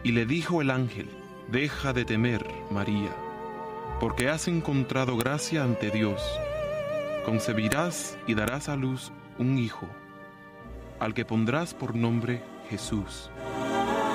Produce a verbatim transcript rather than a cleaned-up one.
Y le dijo el ángel: deja de temer, María, porque has encontrado gracia ante Dios. Concebirás y darás a luz un hijo, al que pondrás por nombre Jesús.